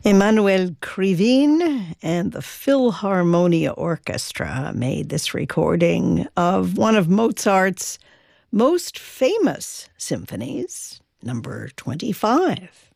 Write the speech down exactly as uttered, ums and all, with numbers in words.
Emmanuel Krivine and the Philharmonia Orchestra made this recording of one of Mozart's most famous symphonies, number twenty-five.